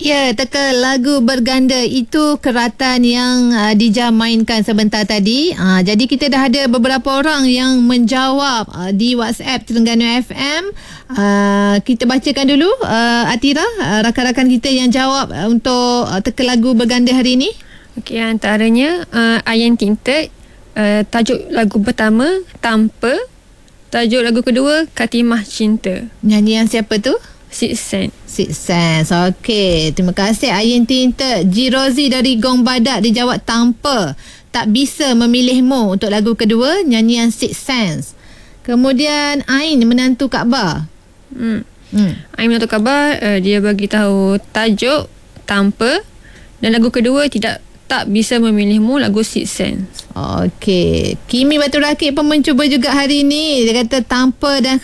Ya, teka lagu berganda itu keratan yang Dija mainkan sebentar tadi. Jadi kita dah ada beberapa orang yang menjawab di WhatsApp Terengganu FM. Kita bacakan dulu Atira, rakan-rakan kita yang jawab untuk teka lagu berganda hari ini. Okey, antaranya Ayan Tinted, tajuk lagu pertama Tanpa, tajuk lagu kedua Katimah Cinta. Nyanyian siapa tu? Six Sense. Okey, terima kasih Ayin Tinta. Jirozi dari Gong Badak dijawab Tanpa, tak bisa memilihmu untuk lagu kedua, nyanyian Six Sense. Kemudian Ain menantu Kak Ba. Ain menantu Kak Ba, dia bagi tahu tajuk Tanpa dan lagu kedua tak bisa memilihmu, lagu Six Sense. Okey, Kimi Batu Rakit pun mencuba juga hari ini. Dia kata Tanpa dan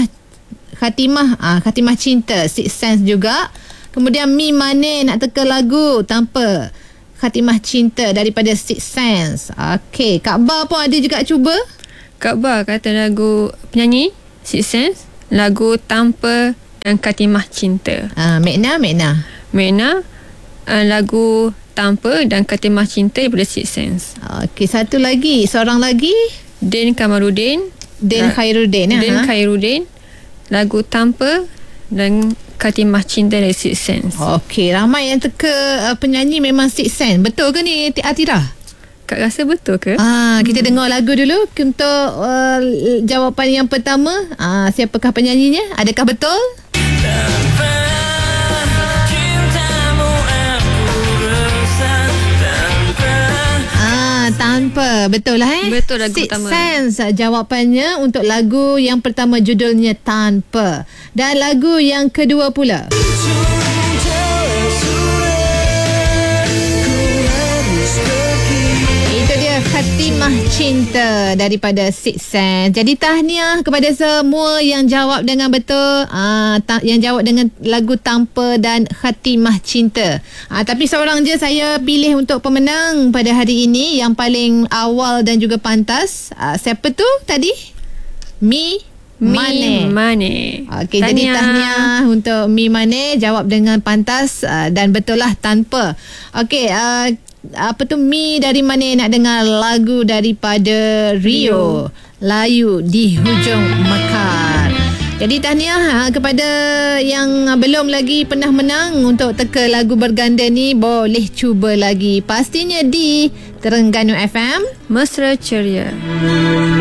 Katimah Cinta, Six Sense juga. Kemudian Mi Mane nak teka lagu Tanpa, Katimah Cinta daripada Six Sense. Okey, Kak Ba pun ada juga cuba. Kak Ba kata lagu penyanyi Six Sense, lagu Tanpa dan Katimah Cinta. Mekna lagu Tanpa dan Katimah Cinta daripada Six Sense. Okey, satu lagi, seorang lagi, Den Khairuddin, lagu Tanpa dan Katimah Cinta dari Six Sense. Okey, ramai yang teka penyanyi memang Six Sense. Betul ke ni Atira? Kak rasa betul ke? Kita dengar lagu dulu untuk jawapan yang pertama. Siapakah penyanyinya? Adakah betul? Tanpa. Betul lah Betul lagu Six pertama. Sense jawapannya untuk lagu yang pertama, judulnya Tanpa. Dan lagu yang kedua pula, itu dia Katimah Cinta daripada Six Sense. Jadi tahniah kepada semua yang jawab dengan betul, yang jawab dengan lagu Tanpa dan Katimah Cinta. Tapi seorang je saya pilih untuk pemenang pada hari ini, yang paling awal dan juga pantas. Siapa tu tadi? Mi Mane. Okey, jadi tahniah untuk Mi Mane, jawab dengan pantas dan betul lah Tanpa. Okey, Mi dari Mane nak dengar lagu daripada Rio, Layu di Hujung Mekar. Jadi tahniah kepada yang belum lagi pernah menang untuk teka lagu berganda ni, boleh cuba lagi. Pastinya di Terengganu FM, Mesra Ceria.